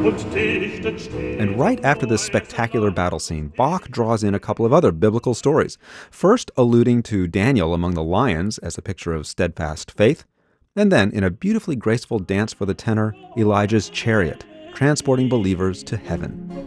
And right after this spectacular battle scene, Bach draws in a couple of other biblical stories. First, alluding to Daniel among the lions as a picture of steadfast faith. And then, in a beautifully graceful dance for the tenor, Elijah's chariot, transporting believers to heaven.